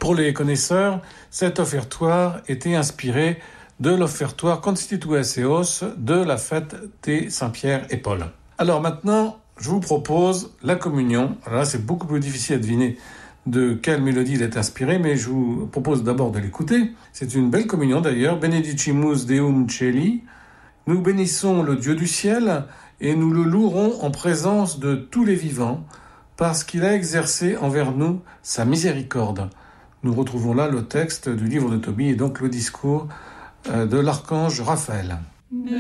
Pour les connaisseurs, cet offertoire était inspiré de l'offertoire Constitueseos de la fête des Saint-Pierre et Paul. Alors maintenant, je vous propose la communion. Alors là, c'est beaucoup plus difficile à deviner de quelle mélodie il est inspiré, mais je vous propose d'abord de l'écouter. C'est une belle communion d'ailleurs. Benedicimus Deum Celi. Nous bénissons le Dieu du ciel et nous le louerons en présence de tous les vivants parce qu'il a exercé envers nous sa miséricorde. Nous retrouvons là le texte du livre de Tobie et donc le discours de l'archange Raphaël.